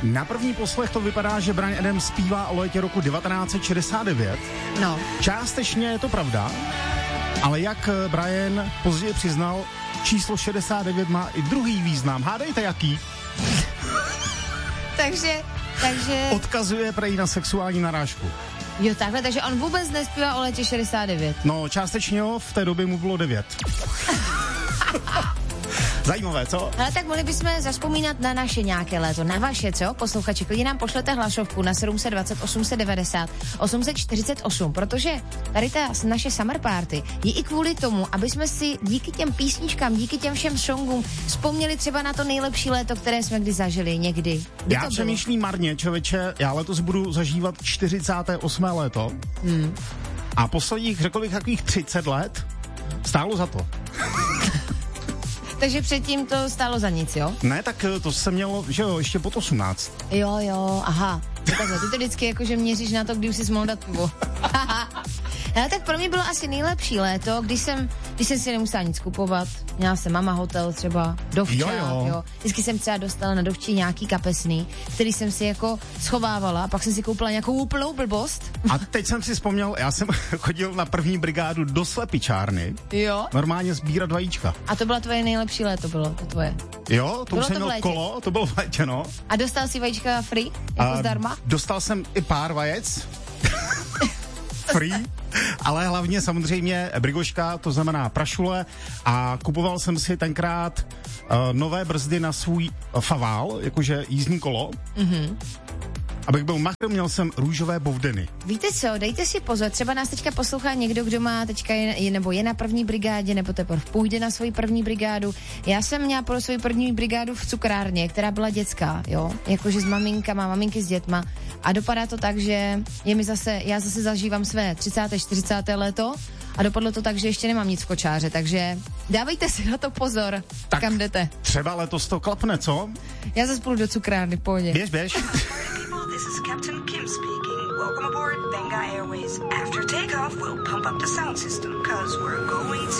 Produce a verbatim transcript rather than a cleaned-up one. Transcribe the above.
Na první poslech to vypadá, že Bryan Adams zpívá o létě roku devatenáct set šedesát devět. No. Částečně je to pravda, ale jak Bryan později přiznal, číslo šedesát devět má i druhý význam. Hádejte jaký? takže, takže... Odkazuje prej na sexuální narážku. Jo, takhle, takže on vůbec nespívá o létě šedesát devět. No, částečně jo, v té době mu bylo devět. Zajímavé, co? Ale tak mohli bychom zavzpomínat na naše nějaké léto, na vaše, co? Posluchači, klidně nám pošlete hlasovku na sedm set dvacet, osm set devadesát, osm set čtyřicet osm, protože tady ta naše summer party je i kvůli tomu, aby jsme si díky těm písničkám, díky těm všem songům vzpomněli třeba na to nejlepší léto, které jsme kdy zažili někdy. Kdy Já přemýšlím marně, člověče, já letos budu zažívat čtyřicáté osmé léto hmm. a posledních, řekl bych, takových třicet let stálo za to. Takže předtím to stálo za nic, jo? Ne, tak to jsem měl, že jo, ještě pod osmnáct. Jo, jo, aha. To takhle, ty to vždycky jakože měříš na to, kdy už jsi mohl dát pivo. Ale tak pro mě bylo asi nejlepší léto, když jsem, když jsem si nemusela nic kupovat. Měla jsem mama hotel třeba, dovča, jo, jo. jo. Vždycky jsem třeba dostala na dovči nějaký kapesný, který jsem si jako schovávala, pak jsem si koupila nějakou úplnou blbost. A teď jsem si vzpomněl, já jsem chodil na první brigádu do slepičárny. Jo. Normálně sbírat vajíčka. A to byla tvoje nejlepší léto, bylo to tvoje. Jo, to bylo už jsem to měl kolo, to bylo v létě, no. A dostal si vajíčka free, jako A zdarma? Dostal jsem i pár vajec. Free. Ale hlavně samozřejmě brigoška, to znamená prašule, a kupoval jsem si tenkrát uh, nové brzdy na svůj uh, favál, jakože jízdní kolo. Mhm. Abych byl machr, měl jsem růžové bovdeny. Víte co, dejte si pozor, třeba nás teďka poslouchá někdo, kdo má teďka je, nebo je na první brigádě, nebo teprve půjde na svoji první brigádu. Já jsem měla pro svoji první brigádu v cukrárně, která byla dětská, jo, jakože s maminkama, maminky s dětma, a dopadá to tak, že je mi zase, já zase zažívám své třicáté, čtyřicáté léto a dopadlo to tak, že ještě nemám nic v kočáře, takže dávejte si na to pozor, tak kam jdete. Třeba letos to klapne, co? Já zase půjdu do cukrárny, v pohodě. Běž, běž. This is Captain Kim speaking. Welcome aboard Benga Airways. After takeoff, we'll pump up the sound system, cause we're going